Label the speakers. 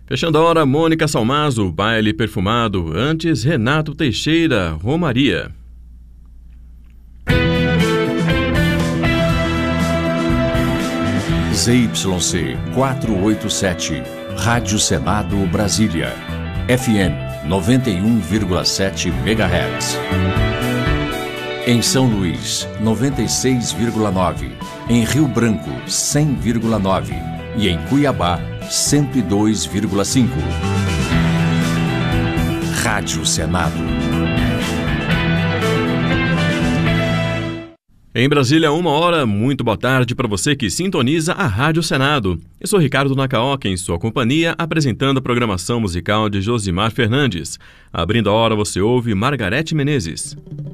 Speaker 1: Fechando a hora, Mônica Salmazo, Baile Perfumado. Antes, Renato Teixeira, Romaria.
Speaker 2: ZYC 487, Rádio Senado Brasília, FM 91,7 MHz. Em São Luís, 96,9. Em Rio Branco, 100,9. E em Cuiabá, 102,5. Rádio Senado.
Speaker 1: Em Brasília, 1h. Muito boa tarde para você que sintoniza a Rádio Senado. Eu sou Ricardo Nakaoka, em sua companhia, apresentando a programação musical de Josimar Fernandes. Abrindo a hora, você ouve Margarete Menezes.